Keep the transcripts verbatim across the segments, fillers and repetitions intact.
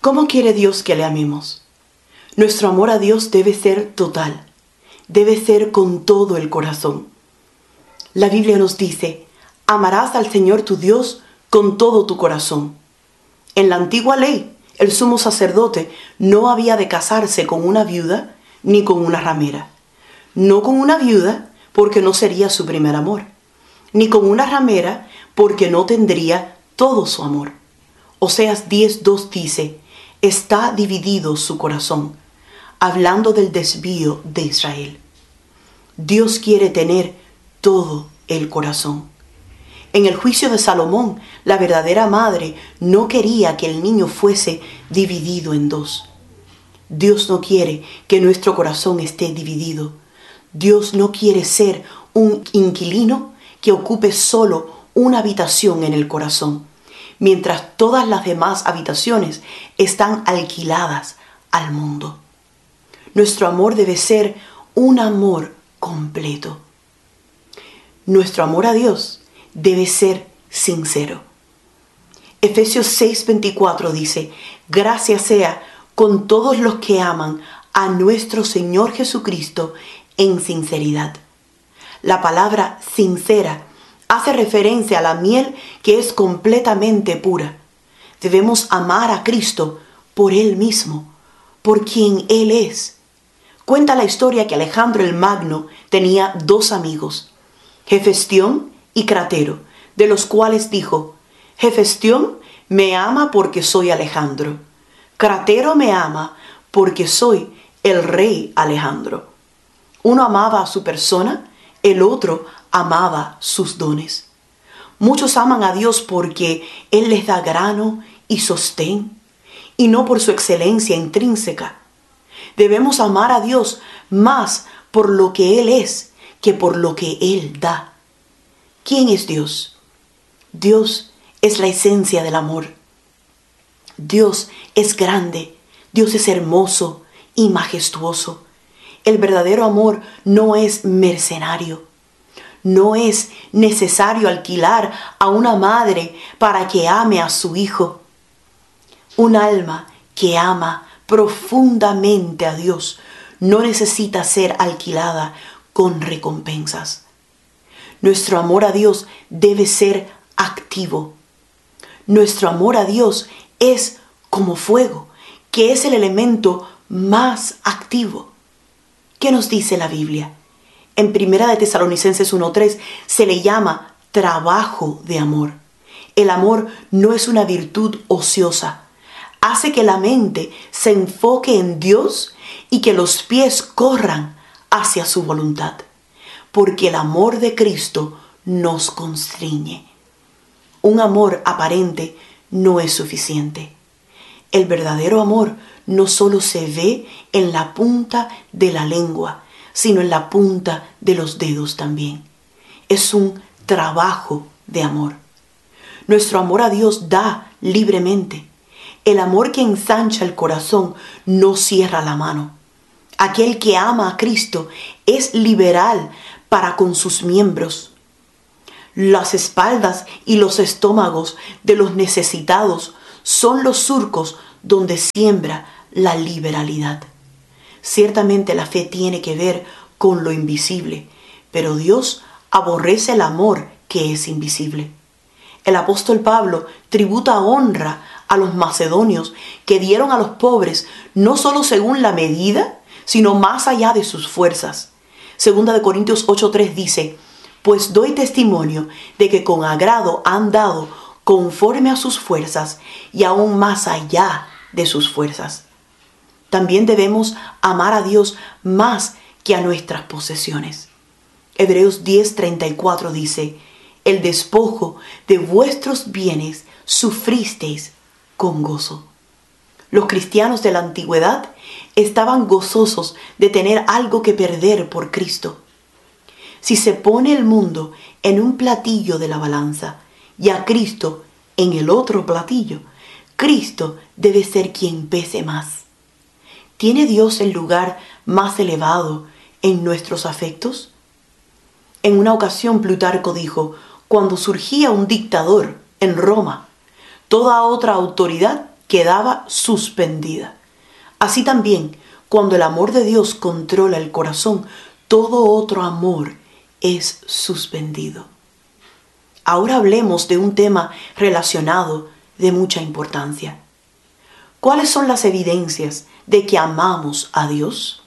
¿Cómo quiere Dios que le amemos? Nuestro amor a Dios debe ser total, debe ser con todo el corazón. La Biblia nos dice, amarás al Señor tu Dios con todo tu corazón. En la antigua ley, el sumo sacerdote no había de casarse con una viuda ni con una ramera. No con una viuda porque no sería su primer amor, ni con una ramera porque no tendría todo su amor. Oseas diez dos dice, está dividido su corazón, hablando del desvío de Israel. Dios quiere tener todo el corazón. En el juicio de Salomón, la verdadera madre no quería que el niño fuese dividido en dos. Dios no quiere que nuestro corazón esté dividido. Dios no quiere ser un inquilino que ocupe solo una habitación en el corazón, mientras todas las demás habitaciones están alquiladas al mundo. Nuestro amor debe ser un amor completo. Nuestro amor a Dios debe ser sincero. Efesios seis veinticuatro dice, gracias sea con todos los que aman a nuestro Señor Jesucristo en sinceridad. La palabra sincera hace referencia a la miel que es completamente pura. Debemos amar a Cristo por Él mismo, por quien Él es. Cuenta la historia que Alejandro el Magno tenía dos amigos, Hefestión y Cratero, de los cuales dijo, Hefestión me ama porque soy Alejandro. Cratero me ama porque soy el rey Alejandro. Uno amaba a su persona, el otro amaba sus dones. Muchos aman a Dios porque Él les da grano y sostén, y no por su excelencia intrínseca. Debemos amar a Dios más por lo que Él es que por lo que Él da. ¿Quién es Dios? Dios es la esencia del amor. Dios es grande, Dios es hermoso y majestuoso. El verdadero amor no es mercenario. No es necesario alquilar a una madre para que ame a su hijo. Un alma que ama profundamente a Dios no necesita ser alquilada con recompensas. Nuestro amor a Dios debe ser activo. Nuestro amor a Dios es como fuego, que es el elemento más activo. ¿Qué nos dice la Biblia? En Primera de Tesalonicenses uno tres se le llama trabajo de amor. El amor no es una virtud ociosa. Hace que la mente se enfoque en Dios y que los pies corran hacia su voluntad, porque el amor de Cristo nos constriñe. Un amor aparente no es suficiente. El verdadero amor no solo se ve en la punta de la lengua, sino en la punta de los dedos también. Es un trabajo de amor. Nuestro amor a Dios da libremente. El amor que ensancha el corazón no cierra la mano. Aquel que ama a Cristo es liberal para con sus miembros. Las espaldas y los estómagos de los necesitados son los surcos donde siembra la liberalidad. Ciertamente la fe tiene que ver con lo invisible, pero Dios aborrece el amor que es invisible. El apóstol Pablo tributa honra a los macedonios que dieron a los pobres no solo según la medida, sino más allá de sus fuerzas. Segunda de Corintios ocho tres dice, pues doy testimonio de que con agrado han dado conforme a sus fuerzas y aún más allá de sus fuerzas. También debemos amar a Dios más que a nuestras posesiones. Hebreos diez treinta y cuatro dice, el despojo de vuestros bienes sufristeis con gozo. Los cristianos de la antigüedad estaban gozosos de tener algo que perder por Cristo. Si se pone el mundo en un platillo de la balanza y a Cristo en el otro platillo, Cristo debe ser quien pese más. ¿Tiene Dios el lugar más elevado en nuestros afectos? En una ocasión Plutarco dijo, cuando surgía un dictador en Roma, toda otra autoridad quedaba suspendida. Así también, cuando el amor de Dios controla el corazón, todo otro amor es suspendido. Ahora hablemos de un tema relacionado de mucha importancia. ¿Cuáles son las evidencias de que amamos a Dios?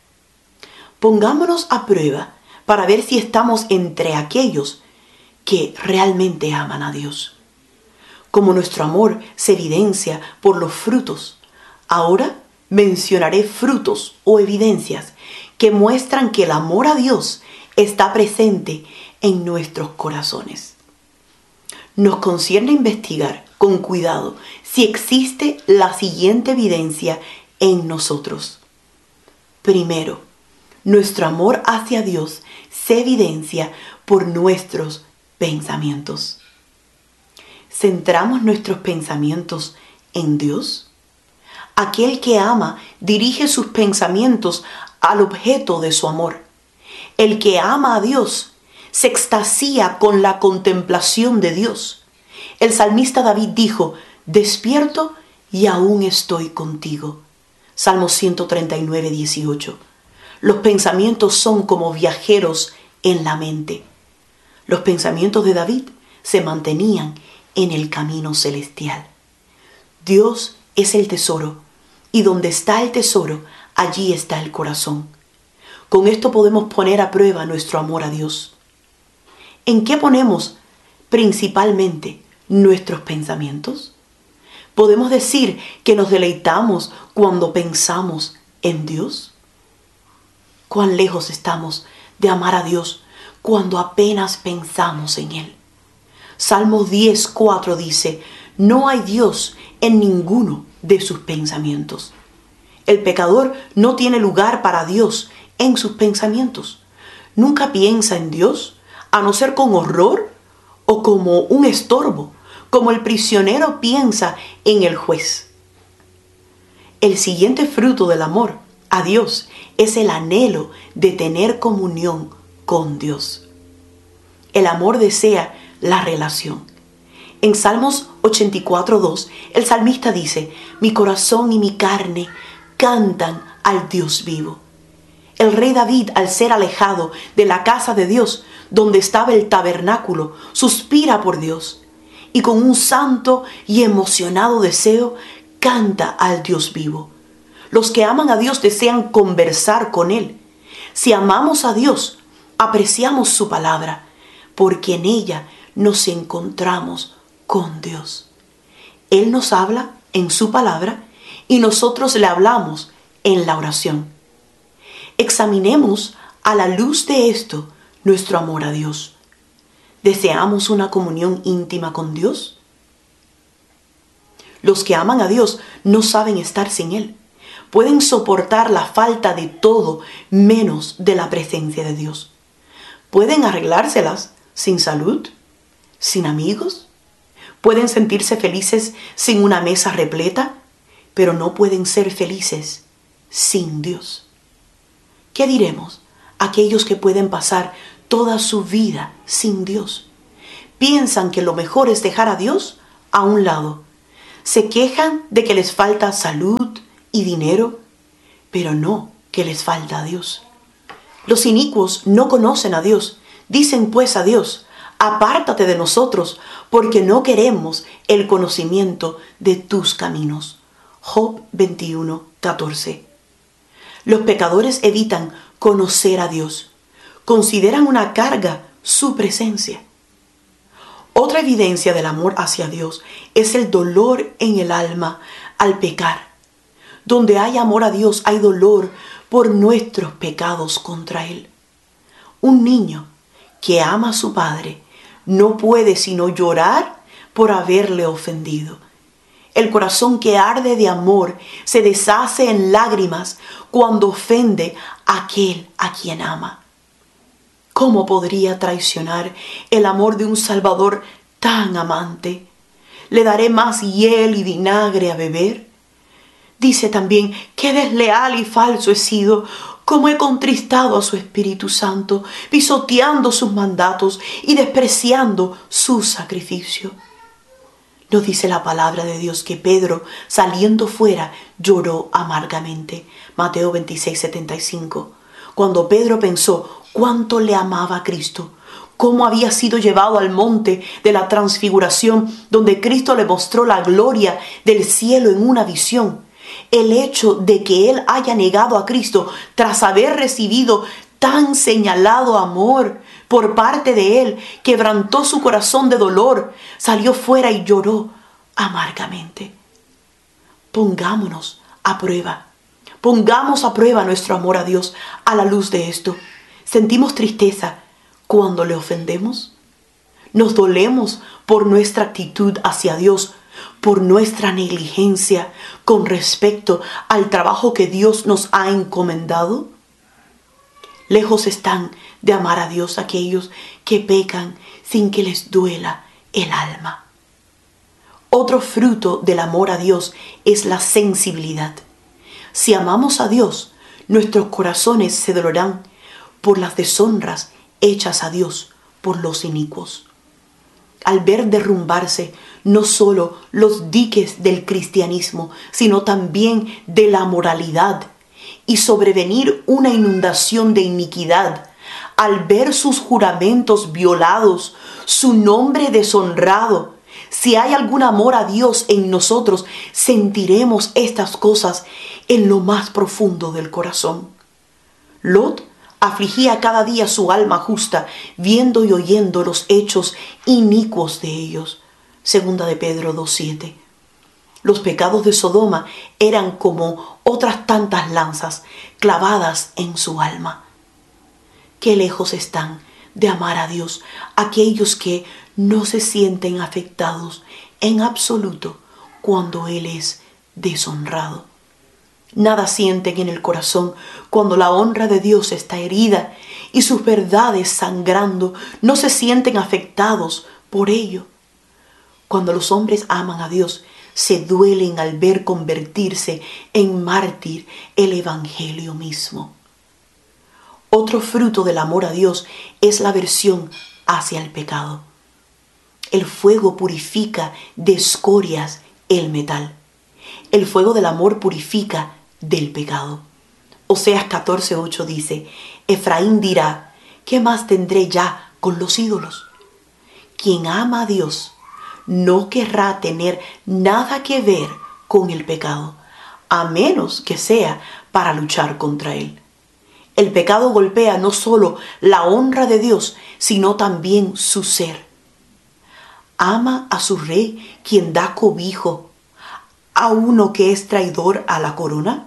Pongámonos a prueba para ver si estamos entre aquellos que realmente aman a Dios. Como nuestro amor se evidencia por los frutos, ahora mencionaré frutos o evidencias que muestran que el amor a Dios está presente en nuestros corazones. Nos concierne investigar con cuidado si existe la siguiente evidencia en nosotros. Primero, nuestro amor hacia Dios se evidencia por nuestros pensamientos. ¿Centramos nuestros pensamientos en Dios? Aquel que ama dirige sus pensamientos al objeto de su amor. El que ama a Dios se extasía con la contemplación de Dios. El salmista David dijo: despierto y aún estoy contigo. Salmo ciento treinta y nueve, dieciocho. Los pensamientos son como viajeros en la mente. Los pensamientos de David se mantenían en el camino celestial. Dios es el tesoro, y donde está el tesoro, allí está el corazón. Con esto podemos poner a prueba nuestro amor a Dios. ¿En qué ponemos principalmente nuestros pensamientos? ¿Podemos decir que nos deleitamos cuando pensamos en Dios? ¿Cuán lejos estamos de amar a Dios cuando apenas pensamos en Él? Salmo diez, cuatro dice: no hay Dios en ninguno de sus pensamientos. El pecador no tiene lugar para Dios en sus pensamientos. Nunca piensa en Dios, a no ser con horror o como un estorbo, como el prisionero piensa en el juez. El siguiente fruto del amor a Dios es el anhelo de tener comunión con Dios. El amor desea la relación. En Salmos ochenta y cuatro, dos, el salmista dice: mi corazón y mi carne cantan al Dios vivo. El rey David, al ser alejado de la casa de Dios, donde estaba el tabernáculo, suspira por Dios y con un santo y emocionado deseo canta al Dios vivo. Los que aman a Dios desean conversar con Él. Si amamos a Dios, apreciamos su palabra, porque en ella nos encontramos con Dios. Él nos habla en su palabra y nosotros le hablamos en la oración. Examinemos a la luz de esto nuestro amor a Dios. ¿Deseamos una comunión íntima con Dios? Los que aman a Dios no saben estar sin Él. Pueden soportar la falta de todo menos de la presencia de Dios. Pueden arreglárselas sin salud, sin amigos. Pueden sentirse felices sin una mesa repleta, pero no pueden ser felices sin Dios. ¿Qué diremos a aquellos que pueden pasar toda su vida sin Dios? Piensan que lo mejor es dejar a Dios a un lado. Se quejan de que les falta salud y dinero, pero no que les falta a Dios. Los inicuos no conocen a Dios. Dicen pues a Dios: apártate de nosotros, porque no queremos el conocimiento de tus caminos. Job veintiuno, catorce. Los pecadores evitan conocer a Dios. Consideran una carga su presencia. Otra evidencia del amor hacia Dios es el dolor en el alma al pecar. Donde hay amor a Dios, hay dolor por nuestros pecados contra Él. Un niño que ama a su padre no puede sino llorar por haberle ofendido. El corazón que arde de amor se deshace en lágrimas cuando ofende a aquel a quien ama. ¿Cómo podría traicionar el amor de un Salvador tan amante? ¿Le daré más hiel y vinagre a beber? Dice también: qué desleal y falso he sido, cómo he contristado a su Espíritu Santo, pisoteando sus mandatos y despreciando su sacrificio. Nos dice la palabra de Dios que Pedro, saliendo fuera, lloró amargamente. Mateo veintiséis, setenta y cinco. Cuando Pedro pensó cuánto le amaba a Cristo, cómo había sido llevado al monte de la transfiguración, donde Cristo le mostró la gloria del cielo en una visión. El hecho de que él haya negado a Cristo tras haber recibido tan señalado amor por parte de él, quebrantó su corazón de dolor, salió fuera y lloró amargamente. Pongámonos a prueba. Pongamos a prueba nuestro amor a Dios a la luz de esto. ¿Sentimos tristeza cuando le ofendemos? ¿Nos dolemos por nuestra actitud hacia Dios, por nuestra negligencia con respecto al trabajo que Dios nos ha encomendado? Lejos están de amar a Dios aquellos que pecan sin que les duela el alma. Otro fruto del amor a Dios es la sensibilidad. Si amamos a Dios, nuestros corazones se dolerán por las deshonras hechas a Dios por los inicuos. Al ver derrumbarse no solo los diques del cristianismo, sino también de la moralidad, y sobrevenir una inundación de iniquidad, al ver sus juramentos violados, su nombre deshonrado, si hay algún amor a Dios en nosotros, sentiremos estas cosas en lo más profundo del corazón. Lot afligía cada día su alma justa, viendo y oyendo los hechos inicuos de ellos. Segunda de Pedro dos siete. Los pecados de Sodoma eran como otras tantas lanzas clavadas en su alma. Qué lejos están de amar a Dios aquellos que no se sienten afectados en absoluto cuando Él es deshonrado. Nada sienten en el corazón cuando la honra de Dios está herida y sus verdades sangrando. No se sienten afectados por ello. Cuando los hombres aman a Dios, se duelen al ver convertirse en mártir el evangelio mismo. Otro fruto del amor a Dios es la aversión hacia el pecado. El fuego purifica de escorias el metal. El fuego del amor purifica del pecado. Oseas catorce ocho dice: Efraín dirá, ¿qué más tendré ya con los ídolos? Quien ama a Dios no querrá tener nada que ver con el pecado, a menos que sea para luchar contra él. El pecado golpea no solo la honra de Dios, sino también su ser. Ama a su rey quien da cobijo a uno que es traidor a la corona.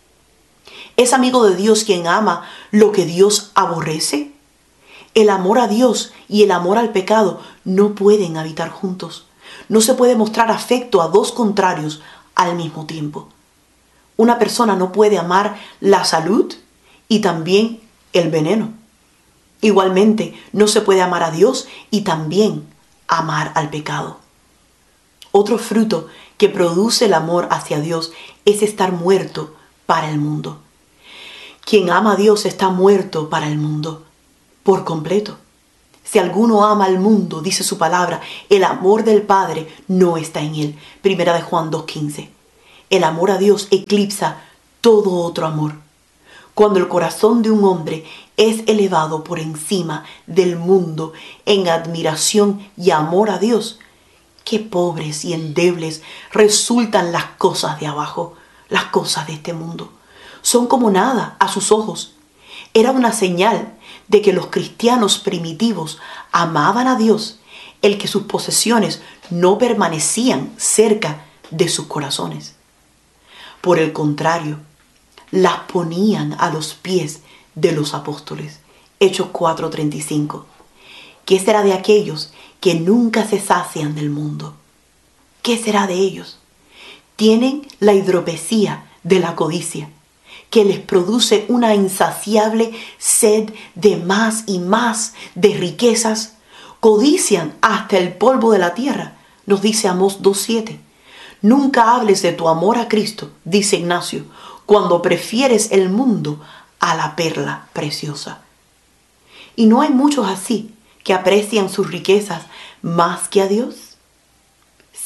¿Es amigo de Dios quien ama lo que Dios aborrece? El amor a Dios y el amor al pecado no pueden habitar juntos. No se puede mostrar afecto a dos contrarios al mismo tiempo. Una persona no puede amar la salud y también el veneno. Igualmente, no se puede amar a Dios y también amar al pecado. Otro fruto que produce el amor hacia Dios es estar muerto para el mundo. Quien ama a Dios está muerto para el mundo, por completo. Si alguno ama al mundo, dice su palabra, el amor del Padre no está en él. Primera de Juan dos quince. El amor a Dios eclipsa todo otro amor. Cuando el corazón de un hombre es elevado por encima del mundo en admiración y amor a Dios, qué pobres y endebles resultan las cosas de abajo, las cosas de este mundo. Son como nada a sus ojos. Era una señal de que los cristianos primitivos amaban a Dios, el que sus posesiones no permanecían cerca de sus corazones. Por el contrario, las ponían a los pies de los apóstoles. Hechos cuatro treinta y cinco. ¿Qué será de aquellos que nunca se sacian del mundo? ¿Qué será de ellos? Tienen la hidropesía de la codicia, que les produce una insaciable sed de más y más de riquezas. Codician hasta el polvo de la tierra, nos dice Amós dos siete. Nunca hables de tu amor a Cristo, dice Ignacio, cuando prefieres el mundo a la perla preciosa. Y no hay muchos así que aprecian sus riquezas más que a Dios.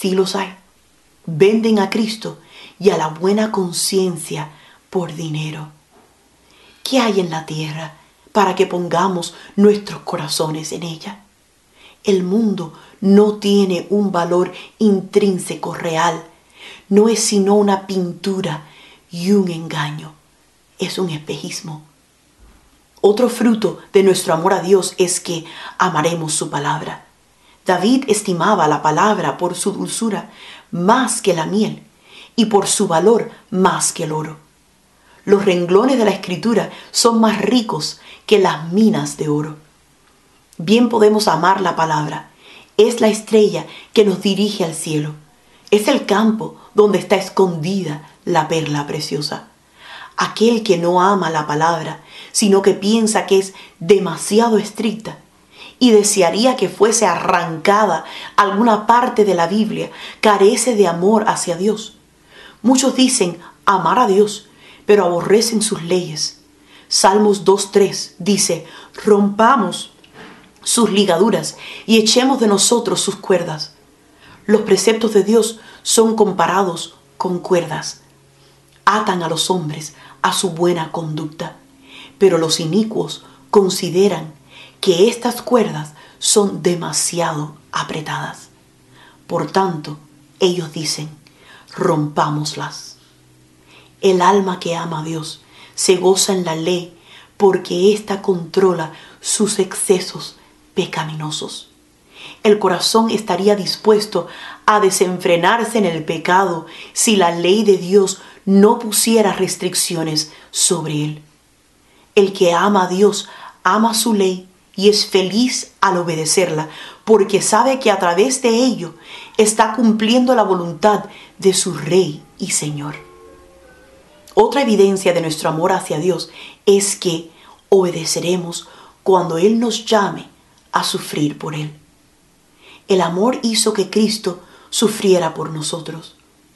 Sí los hay. Venden a Cristo y a la buena conciencia por dinero. ¿Qué hay en la tierra para que pongamos nuestros corazones en ella? El mundo no tiene un valor intrínseco real. No es sino una pintura y un engaño. Es un espejismo. Otro fruto de nuestro amor a Dios es que amaremos su palabra. David estimaba la palabra por su dulzura más que la miel y por su valor más que el oro. Los renglones de la Escritura son más ricos que las minas de oro. Bien podemos amar la palabra. Es la estrella que nos dirige al cielo. Es el campo donde está escondida la perla preciosa. Aquel que no ama la palabra, sino que piensa que es demasiado estricta y desearía que fuese arrancada alguna parte de la Biblia, carece de amor hacia Dios. Muchos dicen amar a Dios, pero aborrecen sus leyes. Salmos dos tres dice: rompamos sus ligaduras y echemos de nosotros sus cuerdas. Los preceptos de Dios son comparados con cuerdas. Atan a los hombres a su buena conducta, pero los inicuos consideran que estas cuerdas son demasiado apretadas. Por tanto, ellos dicen: rompámoslas. El alma que ama a Dios se goza en la ley porque ésta controla sus excesos pecaminosos. El corazón estaría dispuesto a desenfrenarse en el pecado si la ley de Dios no pusiera restricciones sobre él. El que ama a Dios ama su ley y es feliz al obedecerla, porque sabe que a través de ello está cumpliendo la voluntad de su Rey y Señor. Otra evidencia de nuestro amor hacia Dios es que obedeceremos cuando Él nos llame a sufrir por Él. El amor hizo que Cristo sufriera por nosotros.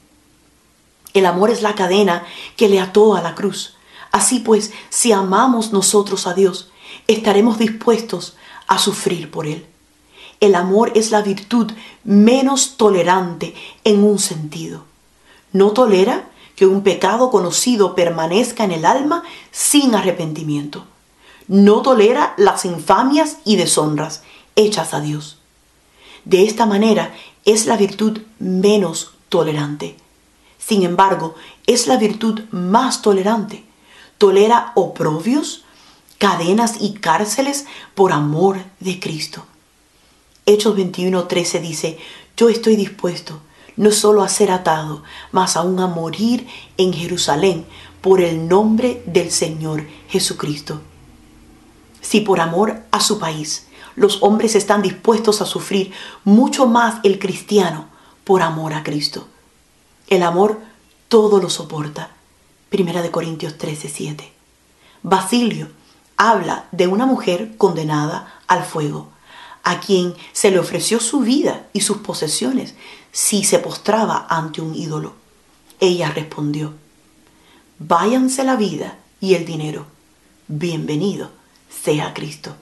El amor es la cadena que le ató a la cruz. Así pues, si amamos nosotros a Dios, estaremos dispuestos a sufrir por Él. El amor es la virtud menos tolerante en un sentido. No tolera que un pecado conocido permanezca en el alma sin arrepentimiento. No tolera las infamias y deshonras hechas a Dios. De esta manera es la virtud menos tolerante. Sin embargo, es la virtud más tolerante. Tolera oprobios, cadenas y cárceles por amor de Cristo. Hechos veintiuno trece dice: yo estoy dispuesto no solo a ser atado, mas aún a morir en Jerusalén por el nombre del Señor Jesucristo. Si por amor a su país los hombres están dispuestos a sufrir, mucho más el cristiano por amor a Cristo. El amor todo lo soporta. Primera de Corintios trece siete. Basilio habla de una mujer condenada al fuego, a quien se le ofreció su vida y sus posesiones si se postraba ante un ídolo. Ella respondió: váyanse la vida y el dinero, bienvenido sea Cristo.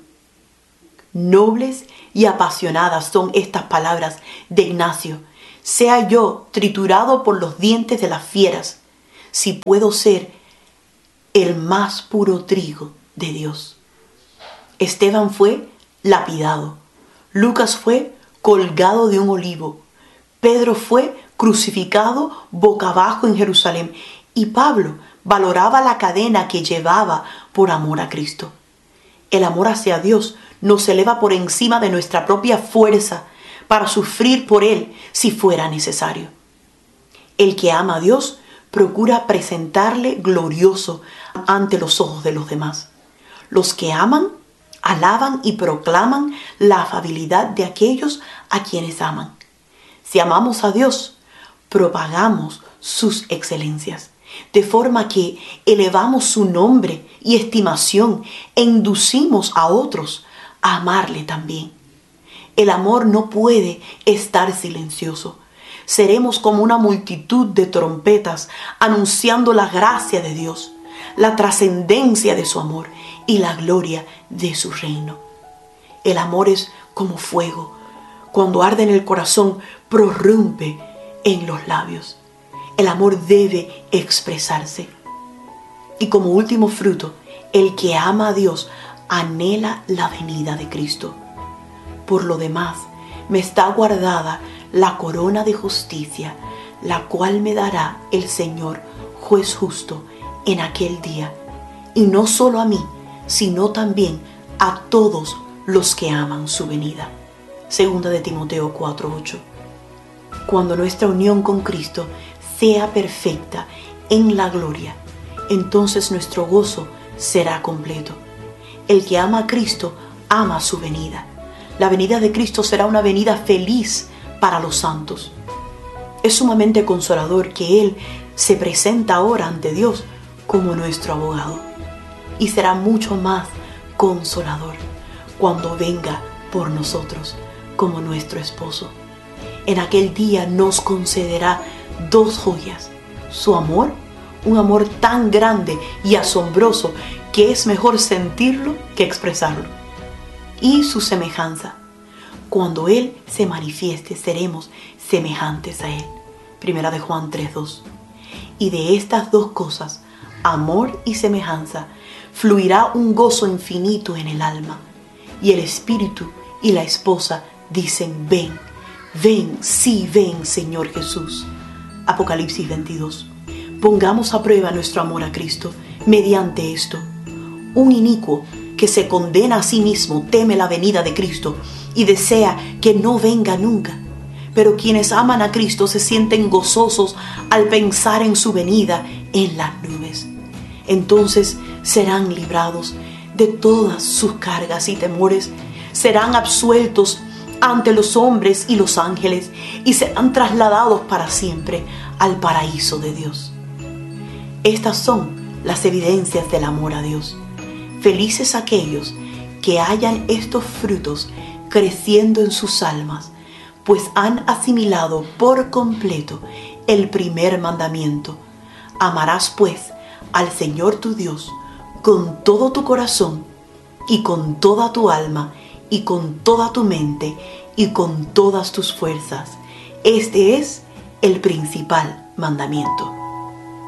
Nobles y apasionadas son estas palabras de Ignacio: sea yo triturado por los dientes de las fieras, si puedo ser el más puro trigo de Dios. Esteban fue lapidado. Lucas fue colgado de un olivo. Pedro fue crucificado boca abajo en Jerusalén. Y Pablo valoraba la cadena que llevaba por amor a Cristo. El amor hacia Dios nos eleva por encima de nuestra propia fuerza para sufrir por Él si fuera necesario. El que ama a Dios procura presentarle glorioso ante los ojos de los demás. Los que aman, alaban y proclaman la afabilidad de aquellos a quienes aman. Si amamos a Dios, propagamos sus excelencias, de forma que elevamos su nombre y estimación e inducimos a otros a amarle también. El amor no puede estar silencioso. Seremos como una multitud de trompetas anunciando la gracia de Dios, la trascendencia de su amor y la gloria de su reino. El amor es como fuego, cuando arde en el corazón, prorrumpe en los labios. El amor debe expresarse. Y como último fruto, el que ama a Dios anhela la venida de Cristo. Por lo demás, me está guardada la corona de justicia, la cual me dará el Señor, juez justo, en aquel día. Y no solo a mí, sino también a todos los que aman su venida. Segunda de Timoteo cuatro ocho. Cuando nuestra unión con Cristo sea perfecta en la gloria, entonces nuestro gozo será completo. El que ama a Cristo ama su venida. La venida de Cristo será una venida feliz para los santos. Es sumamente consolador que Él se presenta ahora ante Dios como nuestro abogado. Y será mucho más consolador cuando venga por nosotros como nuestro esposo. En aquel día nos concederá dos joyas: su amor, un amor tan grande y asombroso que es mejor sentirlo que expresarlo, y su semejanza. Cuando Él se manifieste, seremos semejantes a Él. Primera de Juan tres dos. Y de estas dos cosas, amor y semejanza, fluirá un gozo infinito en el alma. Y el espíritu y la esposa dicen: ven, ven, sí, ven, Señor Jesús. Apocalipsis veintidós. Pongamos a prueba nuestro amor a Cristo mediante esto. Un inicuo que se condena a sí mismo teme la venida de Cristo y desea que no venga nunca. Pero quienes aman a Cristo se sienten gozosos al pensar en su venida en las nubes. Entonces serán librados de todas sus cargas y temores, serán absueltos ante los hombres y los ángeles y serán trasladados para siempre al paraíso de Dios. Estas son las evidencias del amor a Dios. Felices aquellos que hayan estos frutos creciendo en sus almas, pues han asimilado por completo el primer mandamiento. Amarás pues al Señor tu Dios con todo tu corazón y con toda tu alma y con toda tu mente y con todas tus fuerzas. Este es el principal mandamiento.